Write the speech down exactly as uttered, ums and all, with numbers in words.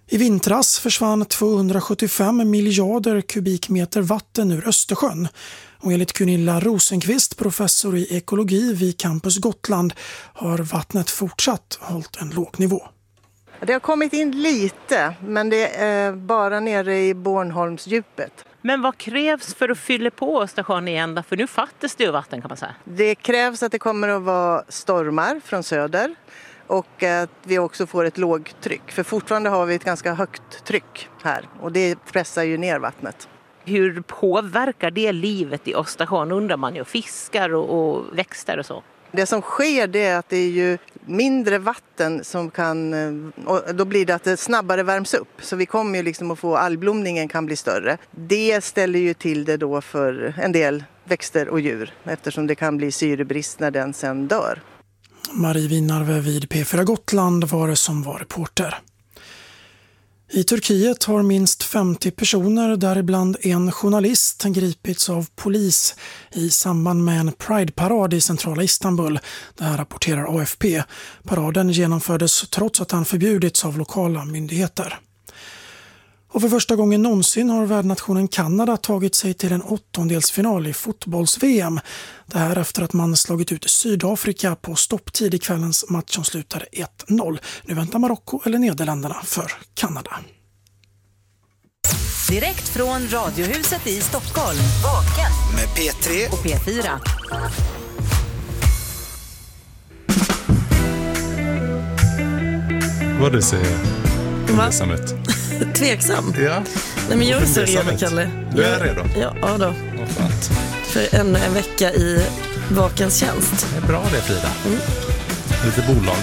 I vintras försvann tvåhundrasjuttiofem miljarder kubikmeter vatten ur Östersjön. Och enligt Gunilla Rosenqvist, professor i ekologi vid Campus Gotland, har vattnet fortsatt hållit en låg nivå. Det har kommit in lite, men det är bara nere i Bornholmsdjupet. Men vad krävs för att fylla på Östersjön igen då? För nu fattas det ju vatten kan man säga. Det krävs att det kommer att vara stormar från söder och att vi också får ett lågtryck. För fortfarande har vi ett ganska högt tryck här och det pressar ju ner vattnet. Hur påverkar det livet i Östersjön undrar man ju, fiskar och, och växter och så? Det som sker det är att det är ju mindre vatten som kan, och då blir det att det snabbare värms upp. Så vi kommer ju liksom att få, algblomningen kan bli större. Det ställer ju till det då för en del växter och djur eftersom det kan bli syrebrist när den sen dör. Marie Winarve vid P fyra Gotland var det som var reporter. I Turkiet har minst femtio personer, däribland en journalist, gripits av polis i samband med en Pride-parad i centrala Istanbul. Det här rapporterar A F P. Paraden genomfördes trots att han förbjudits av lokala myndigheter. Och för första gången någonsin har värdnationen Kanada tagit sig till en åttondelsfinal i fotbolls-V M. Det här efter att man slagit ut Sydafrika på stopptid i kvällens match som slutade ett noll. Nu väntar Marocko eller Nederländerna för Kanada. Direkt från Radiohuset i Stockholm. Vaken med P tre och P fyra. Vad du säger? Va? Tveksam? Ja. Nej, men jag är så redo, Kalle. Du är redo? Ja, ja då. Vad skönt. För ännu en vecka i Vakens tjänst. Det är bra det, Frida. Mm. Lite bolag.